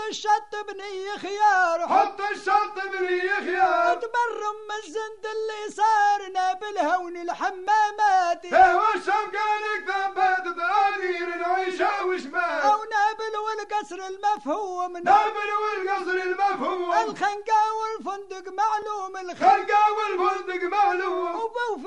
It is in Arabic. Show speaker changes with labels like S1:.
S1: الشط بني خيار
S2: حط الشط بني خيار
S1: تبرم الزند اللي صارنا بالهون الحمامات
S2: هو الشمقانك ثبت ضرير العيشة وشمال
S1: أو نابل والقصر المفهوم
S2: نابل والقصر المفهوم
S1: الخنقة والفندق معلوم
S2: الخنقة والفندق معلوم